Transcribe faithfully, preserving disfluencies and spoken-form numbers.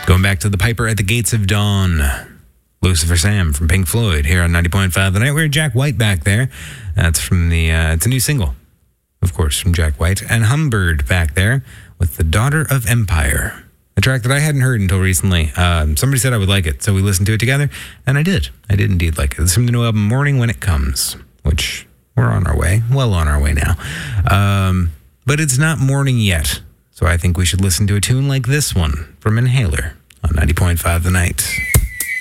Going back to The Piper at the Gates of Dawn. Lucifer Sam from Pink Floyd here on ninety point five The Night. We heard Jack White back there. That's from the, uh, it's a new single, of course, from Jack White. And Humbird back there with The Daughter of Empire, a track that I hadn't heard until recently. Um, somebody said I would like it, so we listened to it together, and I did. I did indeed like it. It's from the new album Morning When It Comes, which we're on our way, well on our way now. Um, but it's not morning yet, so I think we should listen to a tune like this one from Inhaler on ninety point five The Night.